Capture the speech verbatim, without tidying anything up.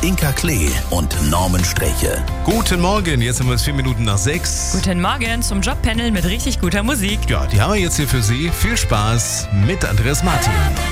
Inka Klee und Norman Streche. Guten Morgen, jetzt haben wir es vier Minuten nach sechs. Guten Morgen zum Jobpanel mit richtig guter Musik. Ja, die haben wir jetzt hier für Sie. Viel Spaß mit Andreas Martin.